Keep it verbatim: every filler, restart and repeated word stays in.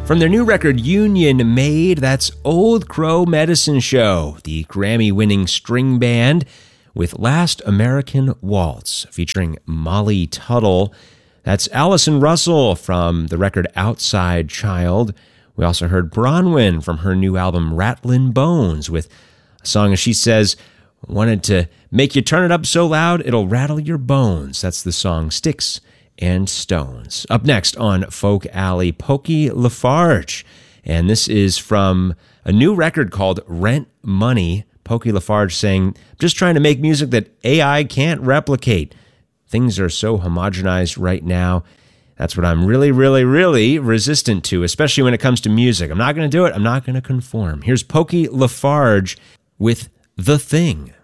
From their new record, Union Made, that's Old Crow Medicine Show, the Grammy-winning string band, with Last American Waltz, featuring Molly Tuttle. That's Allison Russell from the record Outside Child. We also heard Bronwyn from her new album Rattlin' Bones, with a song, as she says, wanted to make you turn it up so loud it'll rattle your bones. That's the song Sticks and Stones. Up next on Folk Alley, Pokey LaFarge. And this is from a new record called Rent Money. Pokey LaFarge saying, just trying to make music that A I can't replicate. Things are so homogenized right now. That's what I'm really, really, really resistant to, especially when it comes to music. I'm not going to do it. I'm not going to conform. Here's Pokey LaFarge with The Thing.